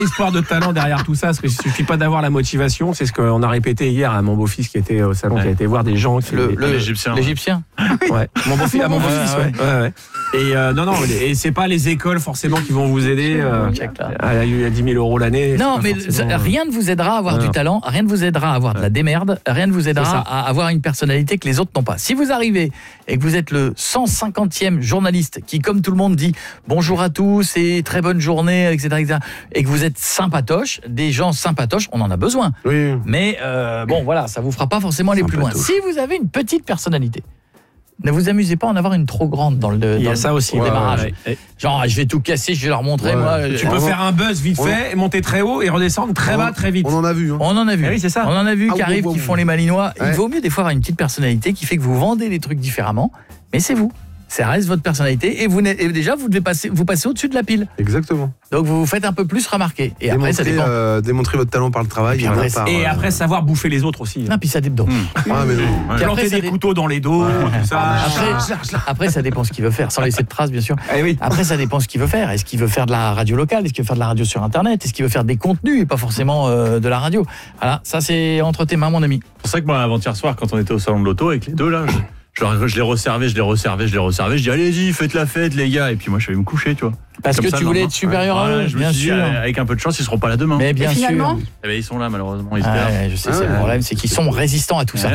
Espoir de talent derrière tout ça, parce qu'il suffit pas d'avoir la motivation. C'est ce qu'on a répété hier à mon beau-fils qui était au salon, qui a été voir des gens. L'Égyptien. Ouais. Mon beau-fils, ouais. Et non, et c'est pas les écoles forcément qui vont vous aider à 10 000 € l'année. Non, mais rien ne vous aidera à avoir du talent, rien ne vous aidera à avoir de la démerde, rien ne vous aidera à avoir une personnalité que les autres n'ont pas. Si vous arrivez et que vous êtes le 150e journaliste qui, comme tout le monde, dit bonjour à tous et très bonne journée, etc., et que vous êtes sympatoche, des gens sympatoches, on en a besoin. Oui. Mais bon, voilà, ça vous fera pas forcément aller plus loin. Si vous avez une petite personnalité, ne vous amusez pas à en avoir une trop grande dans le démarrage. Genre, je vais tout casser, je vais leur montrer. Moi, tu peux faire un buzz vite fait, monter très haut et redescendre très bas très vite. On en a vu. On en a vu. Oui, c'est ça. On en a vu qui arrivent, qui font les malinois. Il vaut mieux des fois avoir une petite personnalité qui fait que vous vendez les trucs différemment, mais c'est vous. Ça reste votre personnalité et déjà vous passez au-dessus de la pile. Exactement. Donc vous vous faites un peu plus remarquer. Et après ça dépend. Démontrer votre talent par le travail. Et après savoir bouffer les autres aussi. Non, puis ça dépend. Planter des couteaux dans les dos, tout ça. Après ça dépend ce qu'il veut faire, sans laisser de traces bien sûr. Oui. Après ça dépend ce qu'il veut faire. Est-ce qu'il veut faire de la radio locale? Est-ce qu'il veut faire de la radio sur internet? Est-ce qu'il veut faire des contenus et pas forcément de la radio? Voilà, ça c'est entre tes mains mon ami. C'est pour ça que moi avant-hier soir quand on était au salon de l'auto avec les deux là, je les resservais, je dis allez-y, faites la fête les gars, et puis moi je vais me coucher, tu vois. Parce que tu voulais être supérieur à eux, bien sûr. Avec un peu de chance, ils seront pas là demain. Mais bien sûr. Eh ben, ils sont là malheureusement, ils je sais, c'est le problème, c'est qu'ils sont résistants à tout ça.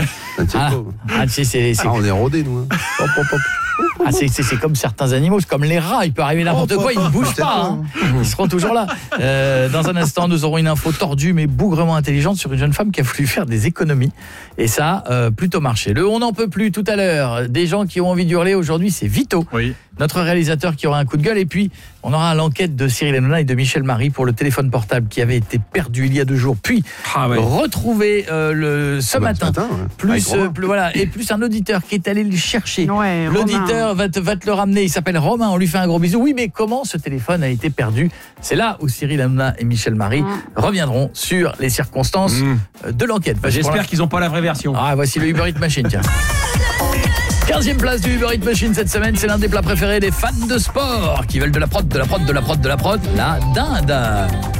On est rodés nous. C'est comme certains animaux, c'est comme les rats, il peut arriver n'importe quoi, ils ne bougent pas. Ils seront toujours là. Dans un instant, nous aurons une info tordue mais bougrement intelligente sur une jeune femme qui a voulu faire des économies. Et ça a plutôt marché. On n'en peut plus tout à l'heure. Des gens qui ont envie d'hurler aujourd'hui, c'est Vito. Oui. Notre réalisateur qui aura un coup de gueule. Et puis, on aura l'enquête de Cyril Hanouna et de Michel Marie pour le téléphone portable qui avait été perdu il y a 2 jours, puis retrouvé ce matin. Plus un auditeur qui est allé le chercher. Ouais, l'auditeur va te le ramener. Il s'appelle Romain. On lui fait un gros bisou. Oui, mais comment ce téléphone a été perdu? C'est là où Cyril Hanouna et Michel Marie reviendront sur les circonstances de l'enquête. J'espère qu'ils n'ont pas la vraie version. Voici le Uber Eats Machine, tiens. 15e place du Uber Eats Machine cette semaine, c'est l'un des plats préférés des fans de sport qui veulent de la prod, la dinde.